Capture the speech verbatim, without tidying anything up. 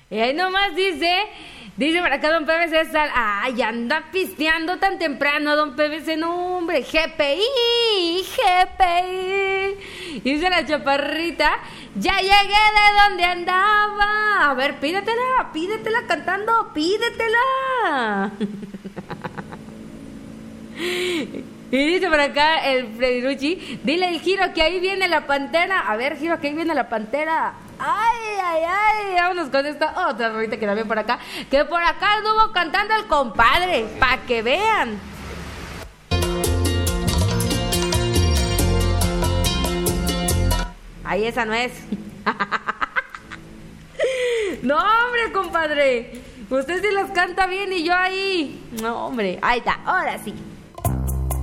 Y ahí nomás dice, dice por acá don P B César, ay, anda pisteando tan temprano, don P B C, no hombre, G P I, G P I. Dice la chaparrita, ya llegué de donde andaba. A ver, pídetela, pídetela cantando, pídetela. Y dice por acá el Fredirucci, dile el Giro que ahí viene la pantera. A ver, Giro, que ahí viene la pantera. Ay, ay, ay, vámonos con esta otra rolita que también por acá, que por acá anduvo cantando el compadre, pa' que vean. Ahí esa no es. No, hombre, compadre, usted sí las canta bien y yo ahí. No, hombre, ahí está, ahora sí.